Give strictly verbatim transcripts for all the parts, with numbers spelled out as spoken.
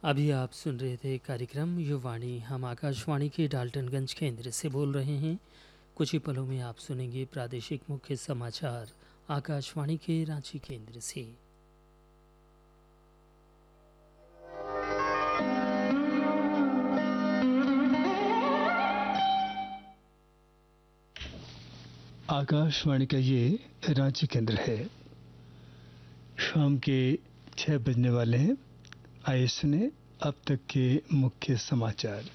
अभी आप सुन रहे थे कार्यक्रम युवाणी। हम आकाशवाणी के डाल्टनगंज केंद्र से बोल रहे हैं। कुछ ही पलों में आप सुनेंगे प्रादेशिक मुख्य समाचार आकाशवाणी के रांची केंद्र से। आकाशवाणी का ये रांची केंद्र है। शाम के छह बजने वाले हैं। आइए सुने अब तक के मुख्य समाचार।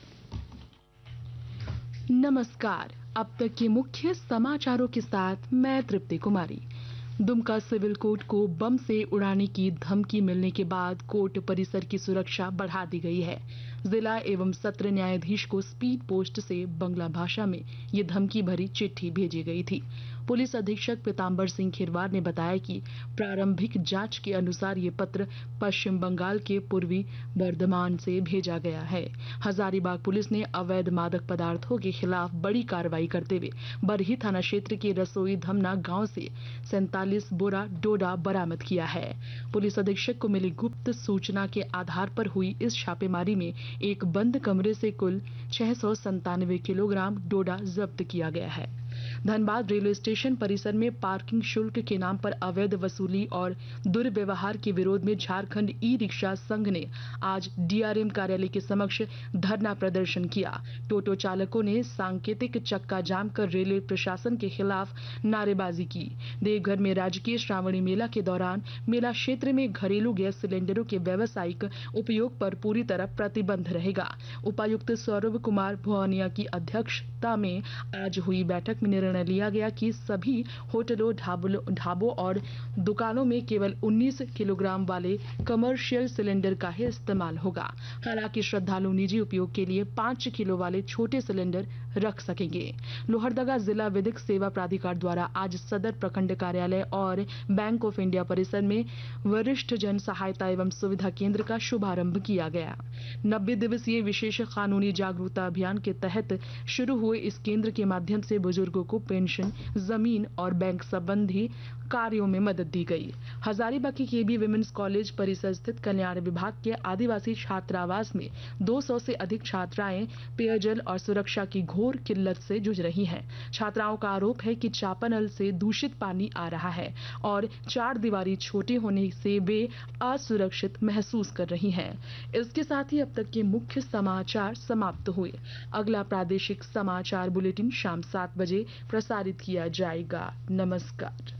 नमस्कार, अब तक के मुख्य समाचारों के साथ मैं तृप्ति कुमारी। दुमका सिविल कोर्ट को बम से उड़ाने की धमकी मिलने के बाद कोर्ट परिसर की सुरक्षा बढ़ा दी गई है। जिला एवं सत्र न्यायाधीश को स्पीड पोस्ट से बंगला भाषा में ये धमकी भरी चिट्ठी भेजी गई थी। पुलिस अधीक्षक पीताम्बर सिंह खिरवार ने बताया कि प्रारंभिक जांच के अनुसार ये पत्र पश्चिम बंगाल के पूर्वी बर्धमान से भेजा गया है। हजारीबाग पुलिस ने अवैध मादक पदार्थों के खिलाफ बड़ी कार्रवाई करते हुए बरही थाना क्षेत्र के रसोई धमना गांव से सैंतालीस बोरा डोडा बरामद किया है। पुलिस अधीक्षक को मिली गुप्त सूचना के आधार पर हुई इस छापेमारी में एक बंद कमरे से कुल छह सौ संतानवे किलोग्राम डोडा जब्त किया गया है। धनबाद रेलवे स्टेशन परिसर में पार्किंग शुल्क के नाम पर अवैध वसूली और दुर्व्यवहार के विरोध में झारखंड ई रिक्शा संघ ने आज डीआरएम कार्यालय के समक्ष धरना प्रदर्शन किया। टोटो चालकों ने सांकेतिक चक्का जाम कर रेलवे प्रशासन के खिलाफ नारेबाजी की। देवघर में राजकीय श्रावणी मेला के दौरान मेला क्षेत्र में घरेलू गैस सिलेंडरों के व्यावसायिक उपयोग पर पूरी तरह प्रतिबंध रहेगा। उपायुक्त सौरभ कुमार भुवानिया की अध्यक्षता में आज हुई बैठक में निर्णय लिया गया कि सभी होटलों, ढाबों और दुकानों में केवल उन्नीस किलोग्राम वाले कमर्शियल सिलेंडर का ही इस्तेमाल होगा। हालांकि श्रद्धालु निजी उपयोग के लिए पाँच किलो वाले छोटे सिलेंडर रख सकेंगे। लोहरदगा जिला विधिक सेवा प्राधिकार द्वारा आज सदर प्रखंड कार्यालय और बैंक ऑफ इंडिया परिसर में वरिष्ठ जन सहायता एवं सुविधा केंद्र का शुभारंभ किया गया। नब्बे दिवसीय विशेष कानूनी जागरूकता अभियान के तहत शुरू हुए इस केंद्र के माध्यम से बुजुर्गों को पेंशन, जमीन और बैंक संबंधी कार्यों में मदद दी गई। हजारीबाग के केबी विमेंस कॉलेज परिसर स्थित कल्याण विभाग के आदिवासी छात्रावास में दो सौ से अधिक छात्राएं पेयजल और सुरक्षा की घोर किल्लत से जूझ रही हैं। छात्राओं का आरोप है कि चापानल से दूषित पानी आ रहा है और चार दीवारी छोटे होने से वे असुरक्षित महसूस कर रही हैं। इसके साथ ही अब तक के मुख्य समाचार समाप्त हुए। अगला प्रादेशिक समाचार बुलेटिन शाम सात बजे प्रसारित किया जाएगा। नमस्कार।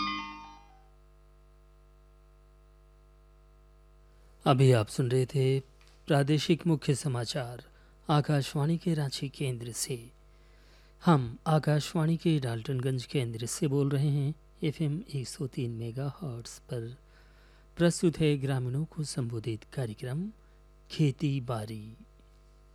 अभी आप सुन रहे थे प्रादेशिक मुख्य समाचार आकाशवाणी के रांची केंद्र से। हम आकाशवाणी के डाल्टनगंज केंद्र से बोल रहे हैं। एफएम एक सौ तीन मेगा हर्ट्ज पर प्रस्तुत है ग्रामीणों को संबोधित कार्यक्रम खेती बाड़ी।